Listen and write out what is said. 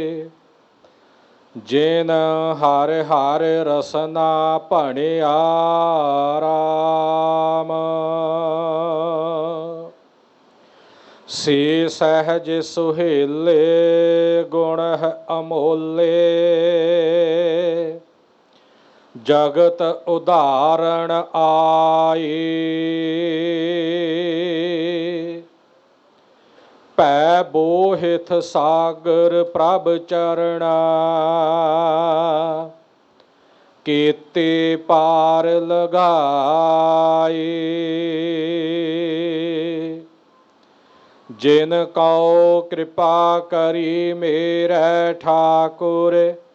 ਜਿਨ ਹਰਿ ਹਰਿ ਰਸਨਾ ਭਣਿਆ ਰਾਮ। ਸੇ ਸਹਿਜ ਸੁਹੇਲੇ ਗੁਣ ਅਮੋਲੇ। ਜਗਤ ਉਦਾਹਰਣ ਆਏ। ਭੈ ਬੋਹਿਥ ਸਾਗਰ ਪ੍ਰਭ ਚਰਣਾ। ਕੀਤੇ ਪਾਰ ਲਗਾਏ। ਜਿਨ ਕਉ ਕਿਰਪਾ ਕਰੀ ਮੇਰੇ ਠਾਕੁਰ।